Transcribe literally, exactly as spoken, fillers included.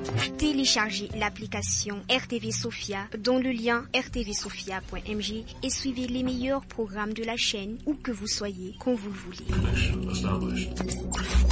Téléchargez l'application R T V Sophia dans le lien r t v sophia point m j et suivez les meilleurs programmes de la chaîne où que vous soyez, quand vous le voulez.